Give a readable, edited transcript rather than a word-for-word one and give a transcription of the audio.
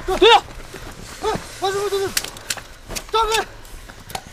对呀， 把什么东西？站位。